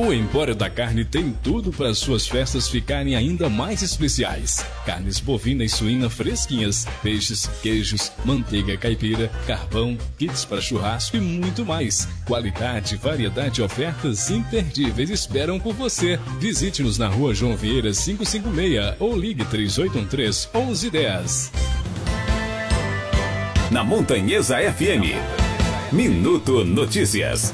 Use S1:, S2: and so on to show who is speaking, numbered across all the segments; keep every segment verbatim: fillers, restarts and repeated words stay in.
S1: O Empório da Carne tem tudo para suas festas ficarem ainda mais especiais. Carnes bovina e suína fresquinhas, peixes, queijos, manteiga caipira, carvão, kits para churrasco e muito mais. Qualidade, variedade e ofertas imperdíveis esperam por você. Visite-nos na rua João Vieira quinhentos e cinquenta e seis ou ligue três oito um três, onze dez.
S2: Na Montanhesa F M, Minuto Notícias.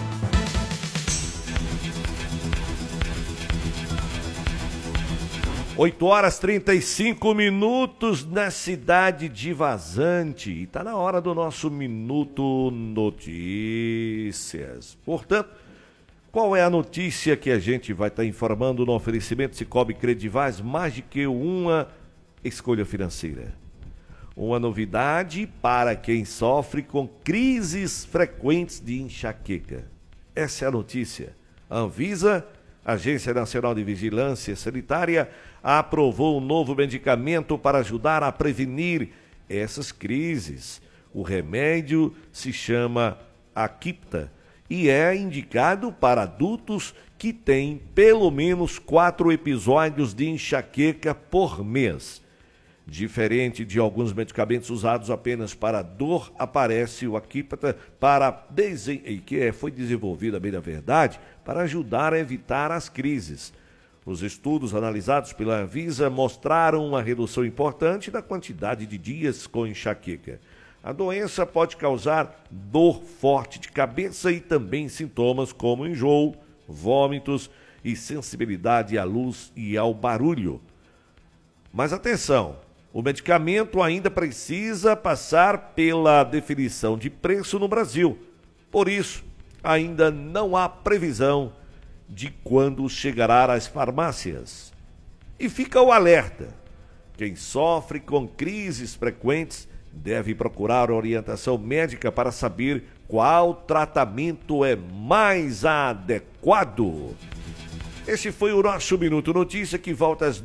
S3: oito horas e trinta e cinco minutos na cidade de Vazante. E está na hora do nosso Minuto Notícias. Portanto, qual é a notícia que a gente vai estar tá informando no oferecimento Cicobi Credivaz? Mais de que uma escolha financeira. Uma novidade para quem sofre com crises frequentes de enxaqueca. Essa é a notícia. A Anvisa, Agência Nacional de Vigilância Sanitária, aprovou um novo medicamento para ajudar a prevenir essas crises. O remédio se chama Aquipta e é indicado para adultos que têm pelo menos quatro episódios de enxaqueca por mês. Diferente de alguns medicamentos usados apenas para dor, aparece o Aquipta para desen... que foi desenvolvido, a bem da verdade, para ajudar a evitar as crises. Os estudos analisados pela Anvisa mostraram uma redução importante da quantidade de dias com enxaqueca. A doença pode causar dor forte de cabeça e também sintomas como enjoo, vômitos e sensibilidade à luz e ao barulho. Mas atenção! O medicamento ainda precisa passar pela definição de preço no Brasil. Por isso, ainda não há previsão de quando chegará às farmácias. E fica o alerta. Quem sofre com crises frequentes deve procurar orientação médica para saber qual tratamento é mais adequado. Esse foi o nosso Minuto Notícia, que volta às